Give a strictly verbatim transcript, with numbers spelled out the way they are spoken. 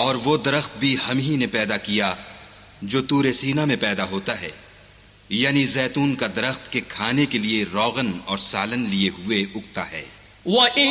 और वो दरख्त भी हम ही ने पैदा किया जो तूरे सीना में पैदा होता है, यानी जैतून का दरख्त के खाने के लिए रोगन और सालन लिए हुए उगता है।